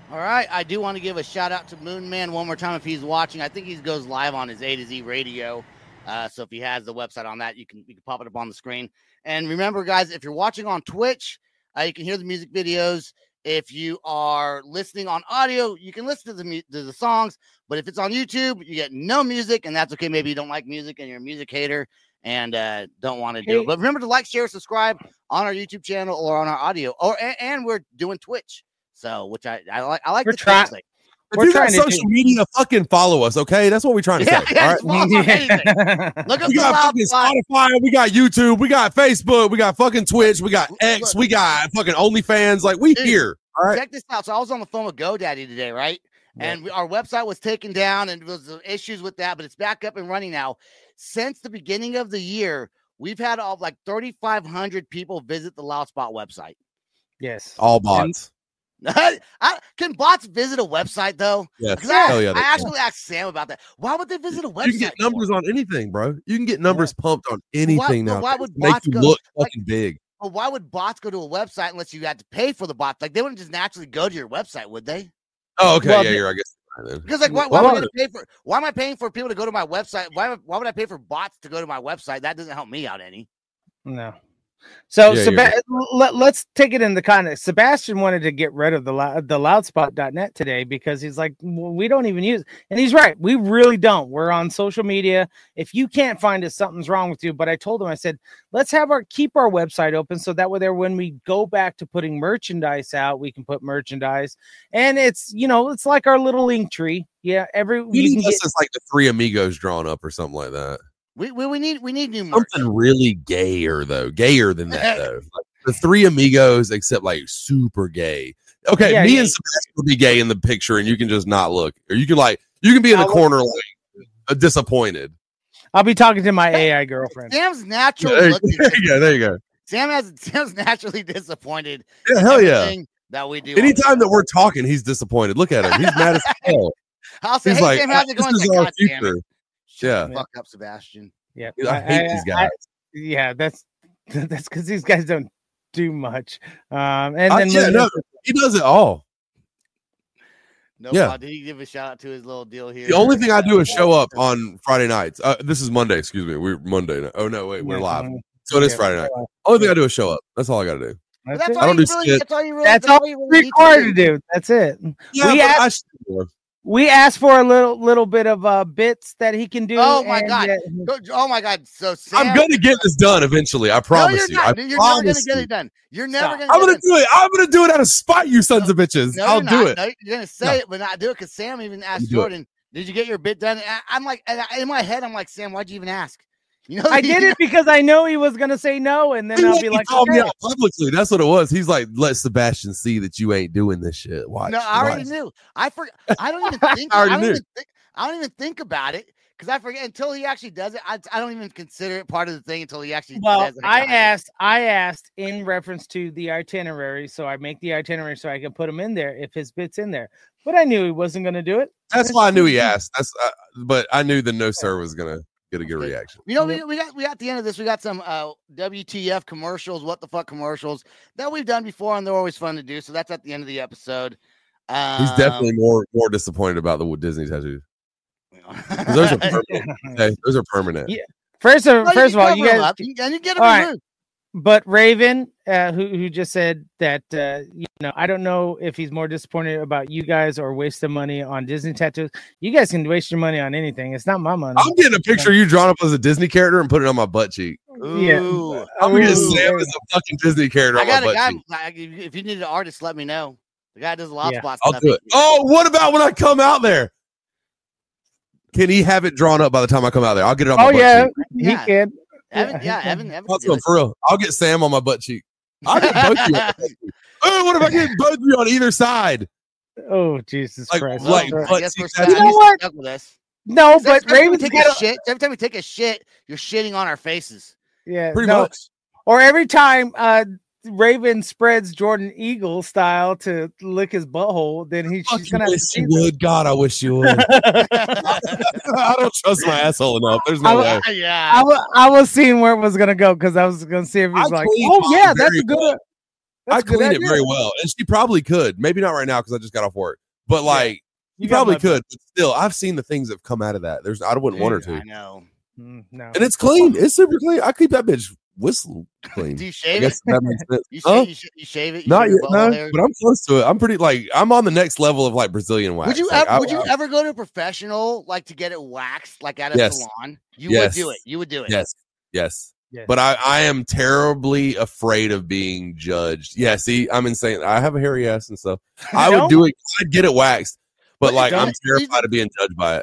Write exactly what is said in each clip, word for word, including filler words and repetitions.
All right, I do want to give a shout out to Moon Man one more time if he's watching. I think he goes live on his A to Z radio. Uh, so if he has the website on that, you can you can pop it up on the screen. And remember, guys, if you're watching on Twitch, uh, you can hear the music videos. If you are listening on audio, you can listen to the to the songs. But if it's on YouTube, you get no music, and that's okay. Maybe you don't like music and you're a music hater and uh, don't want to do Hey. it. But remember to like, share, subscribe on our YouTube channel or on our audio. Or and, and we're doing Twitch. So, which I, I like, I like We're the try- Twitch thing. If We're you got trying to social do- media, fucking follow us, okay? That's what we're trying to Yeah, say. yeah, all just right? follow us on anything. Look up We the got Loud fucking Spot. Spotify, we got YouTube, we got Facebook, we got fucking Twitch, we got X, we got fucking OnlyFans. Like, we Dude, here. All right. Check this out. So I was on the phone with GoDaddy today, right? And we, our website was taken down, and there was issues with that, but it's back up and running now. Since the beginning of the year, we've had all like thirty-five hundred people visit the Loudspot website. Yes. All bots. I, can bots visit a website though? Yes. Because I, Hell yeah, I they can. actually asked Sam about that. Why would they visit a website? You can get numbers for? on anything, bro. You can get numbers pumped on anything Why- now. why would Make bots you go- look like- fucking big. Well, why would bots go to a website unless you had to pay for the bots? Like they wouldn't just naturally go to your website, would they? Oh, okay. Well, yeah, the- you're, I guess. Right then. Because like, why, why Well, would I pay for? Why am I paying for people to go to my website? Why, why would I pay for bots to go to my website? That doesn't help me out any. No. So Yeah, Seba- you're let, let's take it in the context. Sebastian wanted to get rid of the lou- the loudspot dot net today because he's like, well, we don't even use it. And he's right. We really don't. We're on social media. If you can't find us, something's wrong with you. But I told him, I said, let's have our keep our website open so that way there when we go back to putting merchandise out, we can put merchandise. And it's, you know, it's like our little link tree. Yeah, every We you need can this get, as like the Three Amigos drawn up or something like that. We we, we need we need new merch. Something really gayer though, gayer than that though. Like the Three Amigos, except like super gay. Okay, Yeah, me yeah. and Sebastian will be gay in the picture, and you can just not look, or you can like you can be in the I'll- corner like uh, disappointed. I'll be talking to my A I girlfriend. Sam's natural Yeah, looking. there you go. There you go. Sam has Sam's naturally disappointed. Yeah, hell yeah. everything That we do. Anytime that we're talking, he's disappointed. Look at him. He's mad as hell. I'll say, He's hey, like, Sam, how's it this going? is Like, our God damn it. future. Shut Yeah. the fuck up, Sebastian. Yeah, I hate these guys. yeah, that's that's because these guys don't do much. Um, and I- then yeah, no, he does it all. No, Yeah. problem. Did he give a shout out to his little deal here? The only thing I do is show up on Friday nights. Uh, this is Monday, excuse me. We're Monday. Now. Oh no, wait, we're Yeah, live. um, So it is yeah, Friday night. uh, Only thing I do is show up. That's all I got to do. But That's that's it. all I don't you do really, shit. That's all you really. That's all you really we're need required to to do. That's it. Yeah, we but asked, I should do more. we asked for a little little bit of uh bits that he can do. Oh my and, God. uh, Go, oh my God! So Sam, I'm gonna get this done eventually. I No, promise you're you. not. I You're never gonna promise get you. it done. You're never Stop. gonna. I'm get gonna it do it. I'm gonna do it out of spite, you sons of bitches. No, I'll you're do not. it. No, you're gonna say No. it, but not do it because Sam even asked do it. Jordan, "Did you get your bit done?" And I, I'm like, and I, in my head, I'm like, Sam, why'd you even ask? You know, I did it because I know he was gonna say no, and then He I'll let be me like, call me okay. out publicly. That's what it was. He's like, let Sebastian see that you ain't doing this shit. Watch. No, I already watch. knew. I forgot. I don't even think. I I, already don't knew. even think. I don't even think about it because I forget until he actually does it. I, I don't even consider it part of the thing until he actually Well, says it. I got it. asked, I asked in reference to the itinerary, so I make the itinerary so I can put him in there if his bit's in there. But I knew he wasn't going to do it. That's why I knew he asked. That's uh, but I knew the no sir was gonna get a good Okay. reaction. You know, we, we got we got the end of this. We got some uh, W T F commercials, what the fuck commercials that we've done before, and they're always fun to do. So that's at the end of the episode. Um, He's definitely more more disappointed about the Disney tattoos. 'Cause Those are permanent. Okay, those are permanent. Yeah. First of No, first of can all, you cover 'em guys. up, you- and you get them All right. removed. But Raven, uh, who who just said that, uh, you know, I don't know if he's more disappointed about you guys or wasting money on Disney tattoos. You guys can waste your money on anything. It's not my money. I'm getting a picture of you drawn up as a Disney character and put it on my butt cheek. Yeah. Ooh. I'm gonna get Ooh. Sam as a fucking Disney character I on my got a butt guy. cheek. like, If if you need an artist, let me know. The guy does a lot Yeah. of spot I'll stuff. do it. Oh, what about when I come out there? Can he have it drawn up by the time I come out there? I'll get it on my Oh butt yeah, cheek. he Yeah. can. Evan, yeah, Evan, Evan. I'll can do do it for real. I'll get Sam on my butt cheek. I'll get both of you. On my butt cheek. Oh, what if I get both of you on either side? Oh Jesus Like, Christ! Well, like, I butt guess we're cheeks stuck, tattoo. I guess You know we're what? stuck with us. No, Every but time we Raven's take got a a, shit. Every time we take a shit, you're shitting on our faces. yeah, Pretty no. much. Or every time uh Raven spreads Jordan Eagle style to lick his butthole, then he she's Fucking gonna have to wish see you would. God, I wish you would. I don't trust my asshole enough. There's no I- way. yeah. I was I was seeing where it was gonna go because I was gonna see if he's I like, clean oh mine yeah, that's very a good, well. I clean it very well, and she probably could. Maybe not right now because I just got off work. But like, yeah, you, you probably could. But still, I've seen the things that have come out of that. There's, I wouldn't Dude, want her to. I know. Mm, no, and it's clean. It's super clean. I keep that bitch whistle clean. Do you shave it? That makes sense. You, huh? shave, you, sh- you shave it? You Not shave yet, no. Hair? But I'm close to it. I'm pretty like I'm on the next level of like Brazilian wax. Would you like, ever? I, would you I, ever go to a professional like to get it waxed like at a yes. salon? You yes. would do it. You would do it. Yes. Yes. Yes. But I, I am terribly afraid of being judged. Yeah, see, I'm insane. I have a hairy ass and stuff. I would do it. I'd get it waxed, but, but like I'm terrified of being judged by it.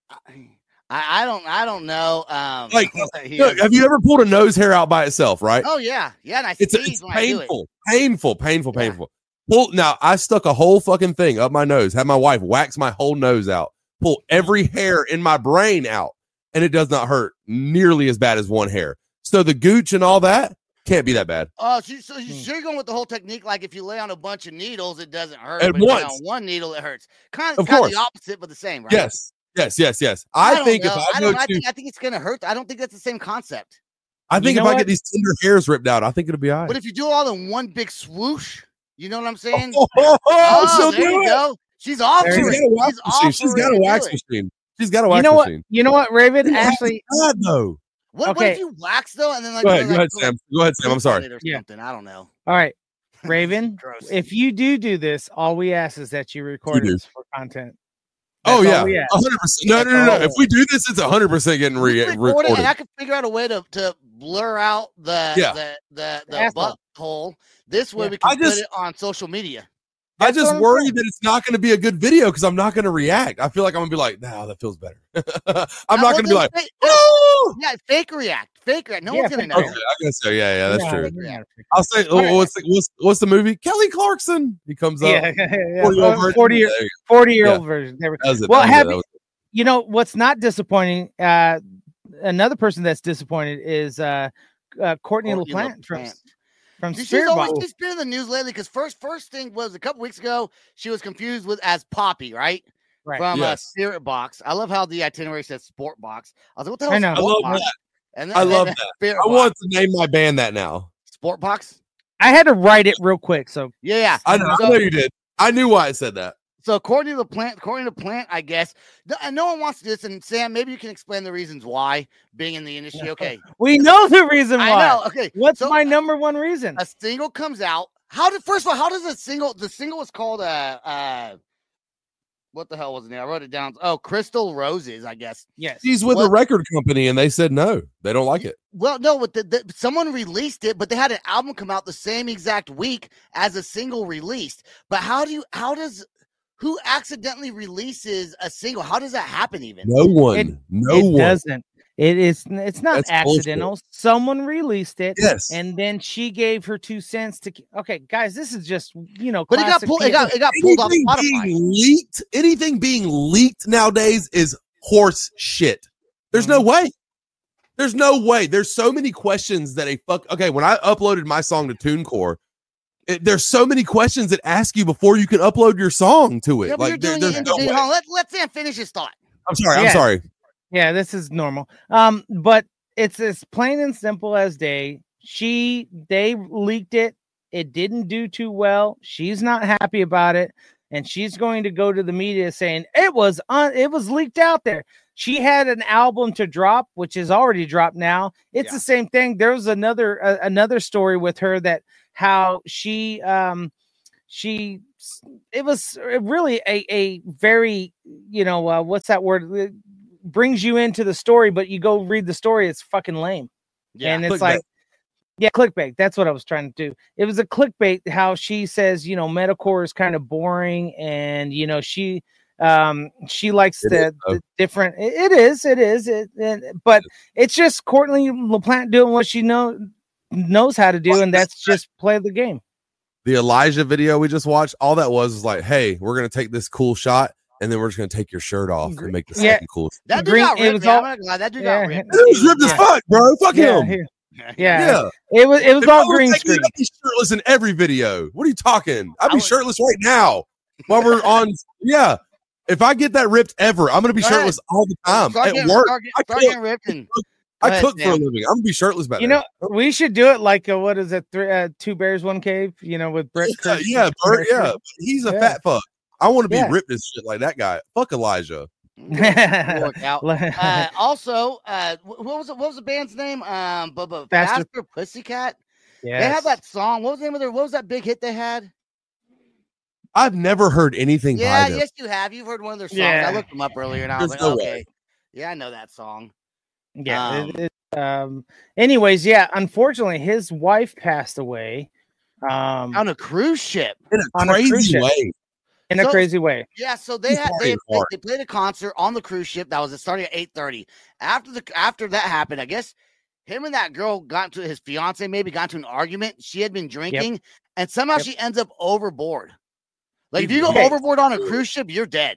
I, I don't. I don't know. Um, like, look, have you ever pulled a nose hair out by itself? Right? Oh yeah, yeah. And I it's, it's painful, it. painful, painful, yeah. painful. Pull now. I stuck a whole fucking thing up my nose. Had my wife wax my whole nose out. Pull every hair in my brain out, and it does not hurt nearly as bad as one hair. So the gooch and all that can't be that bad. Oh, so, so you're going with the whole technique, like if you lay on a bunch of needles, it doesn't hurt. At but once. If you lay on one needle, it hurts. Kind of, of kind course. of the opposite, but the same, right? Yes, yes, yes, yes. I, I think know. if I, I go don't. to, I think, I think it's gonna hurt. I don't think that's the same concept. I think you if know I what? get these tender hairs ripped out, I think it'll be all right. But if you do it all in one big swoosh, you know what I'm saying? Oh, oh, oh, oh there you it. go. She's offering. She's got a wax machine. She's got a wax machine. She's got a wax you know machine. What, you know what, Raven? Actually, God, though. What, okay. what if you wax though, and then like go ahead, like, go ahead, like, Sam. Go ahead, Sam. I'm sorry. Or yeah. something. I don't know. All right, Raven. If you do do this, all we ask is that you record you this for content. That's oh yeah, one hundred percent. No, no, no, no. If we do this, it's one hundred percent getting re- record recorded. It, and I can figure out a way to, to blur out the yeah. the the, the butt hole. This way, yeah. we can I just, put it on social media. I just worry saying. that it's not going to be a good video because I'm not going to react. I feel like I'm going to be like, nah, that feels better. I'm now, not going to be like, fake, oh! yeah, fake react, fake react. No yeah, one's going to know. Okay, I guess so. Yeah, yeah, that's yeah, true. Yeah. I'll say, oh, what's, the, what's what's the movie? Kelly Clarkson. He comes up. Yeah, yeah, forty, yeah. forty year, forty year old yeah. version. There we go. Well, have you, you know what's not disappointing? Uh, another person that's disappointed is uh, uh, Courtney, Courtney LaPlante from. From she's Spirit always Box. she's been in the news lately because first first thing was a couple weeks ago she was confused with as Poppy, right? Right. From yes. uh, Spirit Box. I love how the itinerary says Sport Box. I was like, what the hell? I know. I love Box? that. And then, I and love then that. Spirit I Box. want to name my band that now. Sport Box. I had to write it real quick, so yeah, yeah. I know. So, I know you did. I knew why I said that. So Courtney LaPlante, Courtney LaPlante, I guess, and no one wants to do this. And Sam, maybe you can explain the reasons why being in the industry. Okay, we know the reason why. I know. Okay, what's so, my number one reason? A single comes out. How did first of all? How does a single? The single was called uh uh. What the hell was it? I wrote it down. Oh, Crystal Roses, I guess. Yes. He's with what, a record company, and they said no, they don't like it. Well, no, but the, the, someone released it, but they had an album come out the same exact week as a single released. But how do you? How does? Who accidentally releases a single? How does that happen? Even no one, it, no it one doesn't. It is. It's not That's accidental. bullshit. Someone released it, yes, and then she gave her two cents to. Okay, guys, this is just you know. But it got pulled. It got it got pulled off Spotify. Being leaked. Anything being leaked nowadays is horse shit. There's mm-hmm. no way. There's no way. There's so many questions that a fuck. Okay, when I uploaded my song to TuneCore. It, there's so many questions that ask you before you can upload your song to it. Yeah, like you're there, doing there's it no way. Let let Sam finish his thought. I'm sorry. Yeah. I'm sorry. Yeah, this is normal. Um, but it's as plain and simple as day. She they leaked it. It didn't do too well. She's not happy about it, and she's going to go to the media saying it was un- it was leaked out there. She had an album to drop, which is already dropped now. It's yeah. the same thing. There was another uh, another story with her that. How she, um, she, it was really a, a very, you know, uh, what's that word? It brings you into the story, but you go read the story, it's fucking lame. Yeah, and it's clickbait. Like, yeah, clickbait. That's what I was trying to do. It was a clickbait. How she says, you know, metalcore is kind of boring, and you know, she, um, she likes the, the different. It, it is, it is, it, it, but it's just Courtney LaPlante doing what she knows. knows how to do, and that's just play the game. The Elijah video we just watched, all that was is like, hey, we're gonna take this cool shot, and then we're just gonna take your shirt off and make the yeah. second cool. That dude got ripped. All, that dude yeah. got ripped. It was ripped yeah. as fuck, bro. Fuck yeah, him. Yeah. yeah, it was. It was if all green like, screen. I'd be shirtless in every video. What are you talking? I'd be was, shirtless right now while we're on. Yeah. If I get that ripped ever, I'm gonna be shirtless all the time start at getting, work. Start, I start can't, getting ripped and I ahead, cook for a Sam. living. I'm gonna be shirtless back You there. know, we should do it like uh, what is it? Three, uh, two bears, one cave. You know, with Brett. yeah, Kurtz yeah, and Bert, Harrison. yeah. He's a Yeah. fat fuck. I want to be Yeah. ripped as shit like that guy. Fuck Elijah. Work out. Uh, also, uh, wh- what was it? What was the band's name? Um, but, but Faster- Faster Pussycat. Yes. They had that song. What was the name of their? What was that big hit they had? I've never heard anything Yeah, by them. yes, you have. You've heard one of their songs. Yeah. I looked them up earlier, and I was There's like, no okay, way. yeah, I know that song. Yeah. Um, it- it- um. Anyways, yeah. Unfortunately, his wife passed away. Um. On a cruise ship. In a On a cruise crazy ship. way. in a So- crazy way. Yeah, so they He's had they, partying they, hard. they played a concert on the cruise ship that was starting at eight thirty. After the after that happened, I guess him and that girl got into his fiance maybe got into an argument. She had been drinking, and somehow Yep. she ends up overboard. Like if you go Okay. overboard on a cruise ship, you're dead.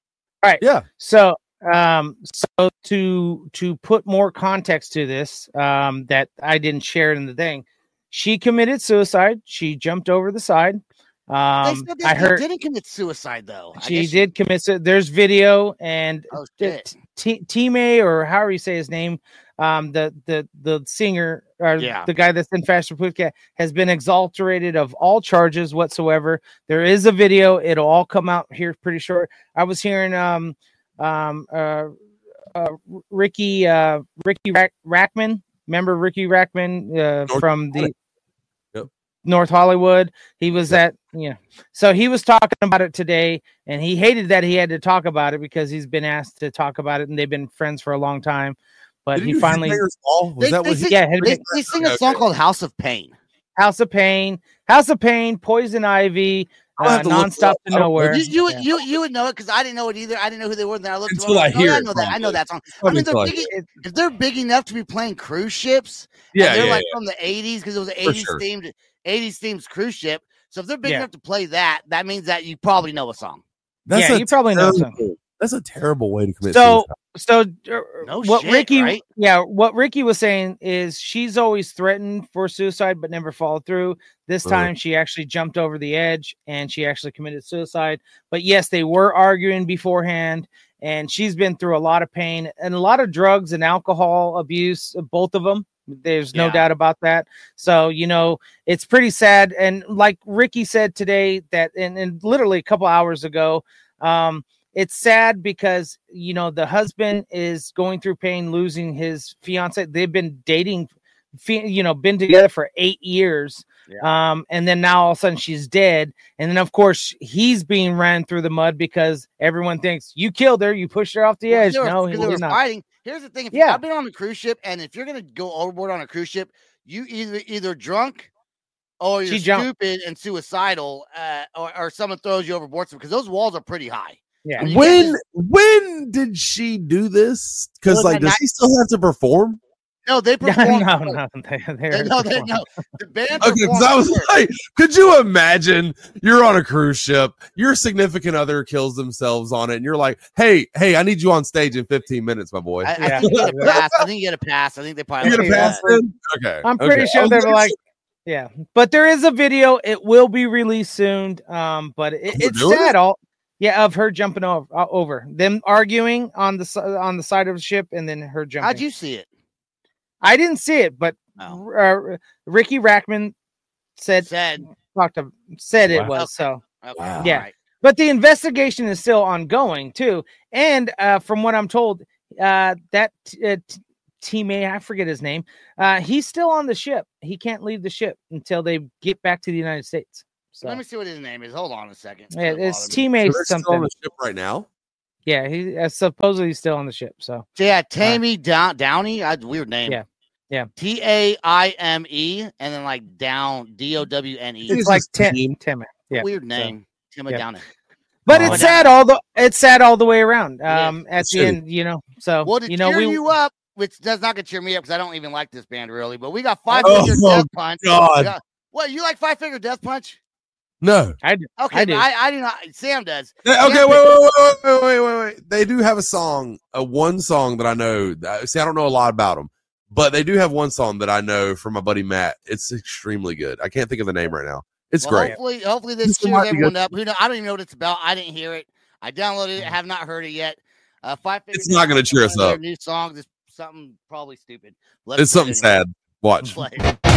Yeah. So, um, so to to put more context to this, um, that I didn't share in the thing, she committed suicide. She jumped over the side. They Um, said I that heard she didn't commit suicide though. I she guess did commit. su- There's video and Oh t- shit! T- T-May or however you say his name, um, the the the singer or Yeah. the guy that's in Faster Pussycat has been exalted of all charges whatsoever. There is a video; it'll all come out here pretty short. I was hearing um um uh, uh Ricky uh Ricky Rack- Rackman. Remember Ricky Rackman uh, North from the Hollywood. Yep. North Hollywood. He was Yep. at you know. So he was talking about it today, and he hated that he had to talk about it because he's been asked to talk about it, and they've been friends for a long time. But Did he do finally, Headbangers Ball? Was They- that they what he sing- yeah, had They, been- they sing a song Okay. called "House of Pain." House of Pain, House of Pain, Poison Ivy, I'll uh, have to look it nonstop up. to I don't know. nowhere. You you, would Yeah. you you would know it because I didn't know it either. I didn't know who they were. And then I looked them Until up, I like, oh, hear yeah, I it, know that. I know probably. that song. I Probably mean, they're until I big, hear if, if they're big enough to be playing cruise ships, Yeah, and they're yeah, like yeah. from the eighties because it was an For eighties sure. themed eighties themed cruise ship. So if they're big Yeah. enough to play that, that means that you probably know a song. Yeah, a you probably know terrible- some. That's a terrible way to commit So, suicide. so uh, No what shit, Ricky, right? yeah, what Ricky was saying is she's always threatened for suicide but never followed through. This Uh. time she actually jumped over the edge and she actually committed suicide. But yes, they were arguing beforehand, and she's been through a lot of pain and a lot of drugs and alcohol abuse, both of them. There's no Yeah. doubt about that. So, you know, it's pretty sad. And like Ricky said today, that and, and literally a couple hours ago, um, it's sad because, you know, the husband is going through pain, losing his fiance. They've been dating, fi- you know, been together for eight years. Um, and then now all of a sudden she's dead. And then, of course, he's being ran through the mud because everyone thinks you killed her. You pushed her off the Well, edge. they were- No, he because they were did not. fighting. Here's the thing: if Yeah. I've been on a cruise ship, and if you're gonna go overboard on a cruise ship, you either either drunk or you're She jumped. stupid and suicidal, uh, or, or someone throws you overboard because those walls are pretty high. Yeah. I mean, you when can't when did she do this? Because Well, like, that does night- he still have to perform? No, they No, performed. no, no. They, They, they're no, they, performing. no. The band Okay, because performed I was first. like, could you imagine you're on a cruise ship, your significant other kills themselves on it, and you're like, hey, hey, I need you on stage in fifteen minutes, my boy. I, I Yeah. think you get a pass. I think you get a pass. I think they probably you let gonna you pass do that. then? Okay. I'm pretty okay. I sure was they were gonna like, say, yeah, but there is a video. It will be released soon. Um, but it, We're it's doing sad. it? All yeah, of her jumping over, uh, over them arguing on the si- on the side of the ship, and then her jumping. How'd you see it? I didn't see it, but Oh. uh, Ricky Rackman said Said. talked to, said it Wow. was Okay. so. Okay, Wow. Yeah. all right. But the investigation is still ongoing too, and uh, from what I'm told, uh, that uh, t- teammate, I forget his name, uh, he's still on the ship. He can't leave the ship until they get back to the United States. So Let me see what his name is. Hold on a second. yeah, Doesn't his bother me. So teammate they're still on something. the ship right now. Yeah, he uh, supposedly he's still on the ship. So So yeah, Tammy Down Downey. I weird name. Yeah. Yeah. T A I M E and then like down D O W N E. it's Jesus, like Tim. team. Tim. Yeah. Weird name. Timmy yeah. Downey. But Oh, it's yeah. sad all the it's sad all the way around. is. Um, at It's the true. end, you know. So Well, to you know cheer we you up, which does not gonna cheer me up because I don't even like this band really, but we got Five Oh, Finger Death Punch. God. We got- what you like Five Finger Death Punch? No. I do. Okay, I I, do. I, I do not. Sam does. They- Sam okay, wait, picked- wait, wait, wait, wait, wait, wait. They do have a song, a one song that I know. that- See, I don't know a lot about them, but they do have one song that I know from my buddy Matt. It's extremely good. I can't think of the name right now. It's Well, great. Hopefully, hopefully this This cheers might be everyone good. up. Who know? I don't even know what it's about. I didn't hear it. I downloaded it. Have not heard it yet. Uh, Five Finger It's Death not gonna Punch is cheer one us of their up. New songs. It's something probably stupid. Let's It's play it something anyway. sad. Watch. Play.